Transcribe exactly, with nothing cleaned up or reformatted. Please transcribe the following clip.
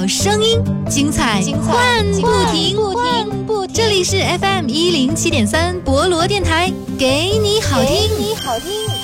声音，精彩换不停，不停不停。这里是 F M 一零七点三博罗电台，给你好听， 给你好听。